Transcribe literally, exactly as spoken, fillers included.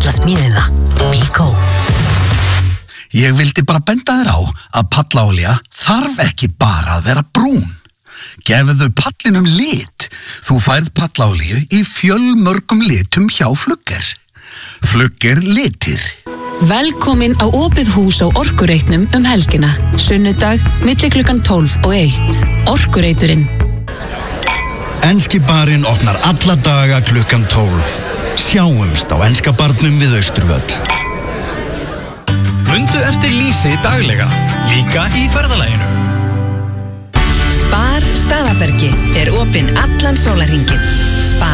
alla smíðina. Bíkó. Ég vildi bara benda þér á að pallaolía þarf ekki bara að vera brún. Gefðu pallinum lit. Þú færð pallaolíu í fjölmörgum litum hjá Flugger. Flugger litir. Velkomin á opið hús á Orkureitnum um helgina. Sunnudag, milli klukkan tólf og eitt. Orkureiturinn. Enski barinn opnar alla daga klukkan tólf. Sjáumst á enska barnum við Austurvöll. Mundu eftir Lýsi daglega, líka í ferðalaginu. Spar Staðabergi er opinn allan sólarhringinn.